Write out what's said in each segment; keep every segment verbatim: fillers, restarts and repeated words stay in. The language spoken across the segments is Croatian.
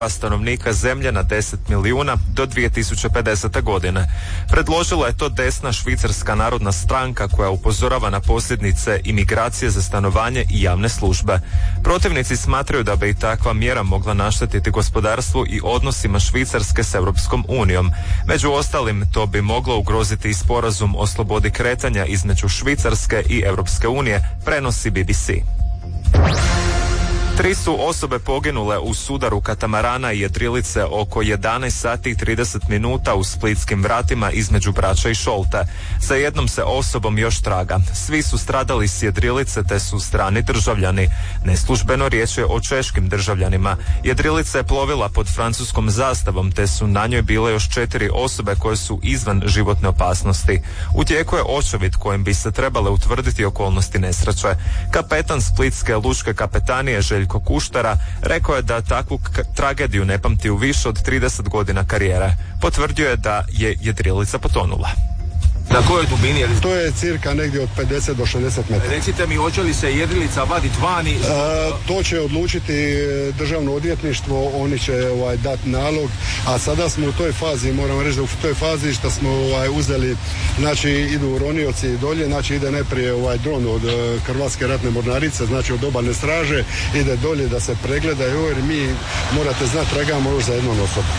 stanovnika zemlje na deset milijuna do dvije tisuće pedesete. godine. Predložila je to desna Švicarska narodna stranka koja upozorava na posljedice imigracije za stanovanje i javne službe. Protivnici smatraju da bi i takva mjera mogla naštetiti gospodarstvu i odnosima Švicarske s Europskom unijom. Među ostalim, to bi moglo ugroziti i sporazum o slobodi kretanja između Švicarske i Europske unije, prenosi B B C. Tri su osobe poginule u sudaru katamarana i jedrilice oko jedanaest sati i trideset minuta u Splitskim vratima između Brača i Šolta. Sa jednom se osobom još traga. Svi su stradali s jedrilice te su strani državljani. Neslužbeno riječ je o češkim državljanima. Jedrilica je plovila pod francuskom zastavom te su na njoj bile još četiri osobe koje su izvan životne opasnosti. U tijeku je očevid kojim bi se trebale utvrditi okolnosti nesreće. Kapetan Splitske lučke kapetanije Željko Kuštara rekao je da takvu k- tragediju ne pamti u više od trideset godina karijere. Potvrdio je da je jedrilica potonula. Na kojoj dubini je? To je cirka negdje od pedeset do šezdeset metara. Recite mi, hoće li se jedrilica vaditi vani? A, to će odlučiti državno odvjetništvo, oni će ovaj, dati nalog, a sada smo u toj fazi, moram reći da u toj fazi što smo ovaj, uzeli, znači idu ronioci dolje, znači ide najprije ovaj dron od uh, Hrvatske ratne mornarice, znači od obalne straže, ide dolje da se pregledaju, jer mi, morate znati, tragamo još za jednom osobom.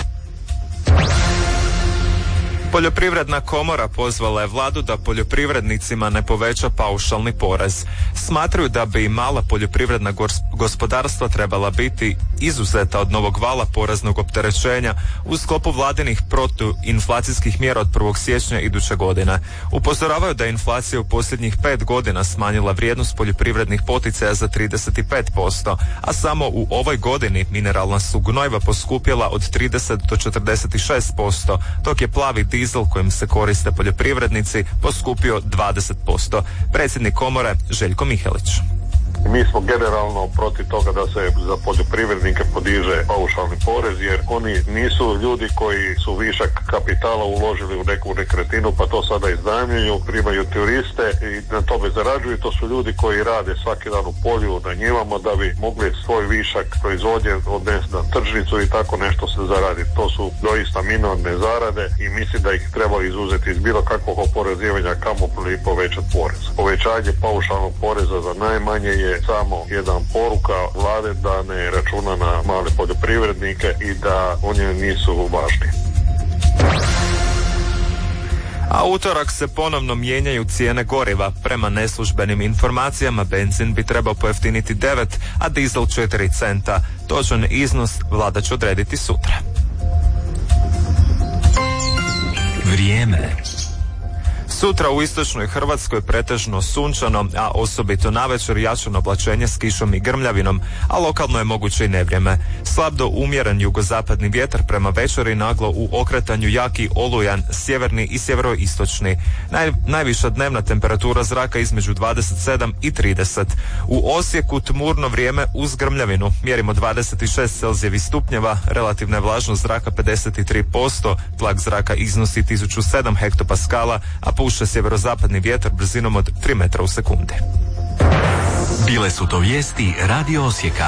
Poljoprivredna komora pozvala je vladu da poljoprivrednicima ne poveća paušalni porez. Smatraju da bi mala poljoprivredna gospodarstva trebala biti izuzeta od novog vala poreznog opterećenja u sklopu vladinih protuinflacijskih mjera od prvog siječnja iduće godine. Upozoravaju da je inflacija u posljednjih pet godina smanjila vrijednost poljoprivrednih poticaja za trideset pet posto, a samo u ovoj godini mineralna su gnojiva poskupjela od trideset do četrdeset šest posto, dok je plavi dizel kojim se koriste poljoprivrednici poskupio dvadeset posto. Predsjednik komore Željko Mihelić. Mi smo generalno protiv toga da se za poljoprivrednike podiže paušalni porez, jer oni nisu ljudi koji su višak kapitala uložili u neku nekretninu pa to sada iznajmljuju, primaju turiste i na tome zarađuju. To su ljudi koji rade svaki dan u polju na njivama da bi mogli svoj višak proizvodnje odnesti na tržnicu i tako nešto se zaradi. To su doista minorne zarade i mislim da ih treba izuzeti iz bilo kakvog oporezivanja, kamoli povećati porez. Povećanje paušalnog poreza za najmanje je samo jedan poruka vlade da ne računa na male poljoprivrednike i da oni nisu važni. A utorak se ponovno mijenjaju cijene goriva. Prema neslužbenim informacijama benzin bi trebao pojeftiniti devet, a dizel četiri centa. Točan iznos vlada će odrediti sutra. Vrijeme. Sutra u istočnoj Hrvatskoj pretežno sunčano, a osobito navečer jačano oblačenje s kišom i grmljavinom, a lokalno je moguće i nevrijeme. Slab do umjeren jugozapadni vjetar prema večeri, naglo u okretanju jaki olujan, sjeverni i sjeveroistočni. Naj, najviša dnevna temperatura zraka između dvadeset sedam i trideset. U Osijeku tmurno vrijeme uz grmljavinu. Mjerimo dvadeset šest celzijevih stupnjeva, relativna je vlažnost zraka pedeset tri posto, tlak zraka iznosi tisuću sedam hektopaskala, a puše sjeverozapadni vjetar brzinom od tri metra u sekundi. Bile su to vijesti Radio Osijeka.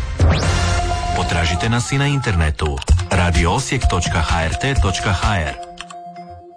Potražite nas i na internetu radio osijek točka h r t točka h r.